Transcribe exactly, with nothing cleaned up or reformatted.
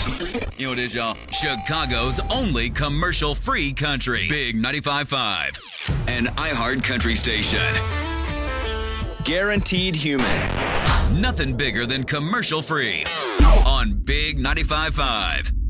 You know what it is, y'all? Chicago's only commercial-free country. Big ninety-five point five. An iHeart country station. Guaranteed human. Nothing bigger than commercial-free. On Big ninety-five point five.